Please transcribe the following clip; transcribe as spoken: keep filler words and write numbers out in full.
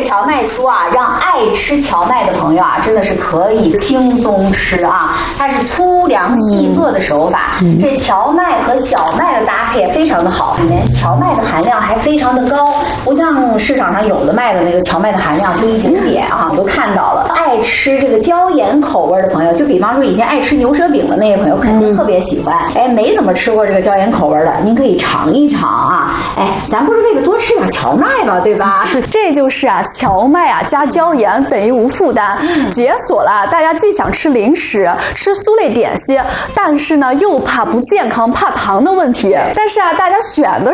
荞麦酥啊，让爱吃荞麦的朋友啊，真的是可以轻松吃啊。它是粗粮细做的手法，嗯、这荞麦和小麦的搭配也非常的好，里面荞麦的含量还非常的高，不像市场上有的卖的那个荞麦的含量就一点点啊，我都看到了。爱吃这个椒盐口味的朋友，就比方说以前爱吃牛舌饼的那些朋友，肯定特别喜欢。哎，没怎么吃过这个椒盐口味的，您可以尝一尝啊。哎，咱不是为了多吃点荞麦吗？对吧？ 这就是啊，荞麦啊加椒盐等于无负担，解锁了大家既想吃零食、吃酥类点心，但是呢又怕不健康、怕糖的问题。但是啊，大家选的